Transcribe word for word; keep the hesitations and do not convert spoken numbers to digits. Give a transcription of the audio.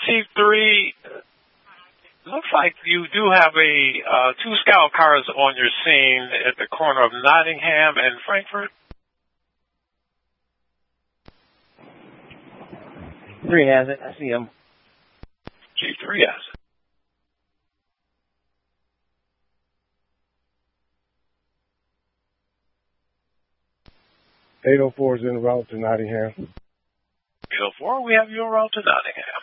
Chief three, looks like you do have a uh, two scout cars on your scene at the corner of Nottingham and Frankfurt. Three has it. I see him. Chief three has it. eight oh four is en route to Nottingham. eight oh four, we have you en route to Nottingham.